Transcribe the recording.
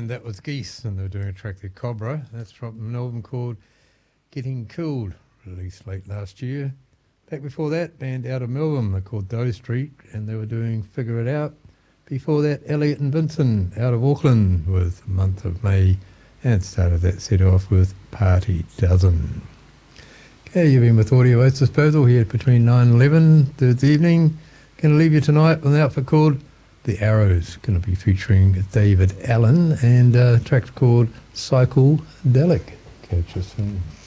and that was Geese, and they were doing a track there, Cobra. That's from an album called Getting Cooled, released late last year. Back before that, band out of Melbourne, they're called Doe Street, and they were doing Figure It Out. Before that, Elliot and Vincent out of Auckland with Month of May, and started that set off with Party Dozen. Okay, you've been with Audio Oats Disposal here between 9 and 11 Thursday evening. Going to leave you tonight with an outfit called The Arrows, going to be featuring David Allen, and a track called Psychedelic. Catch you soon.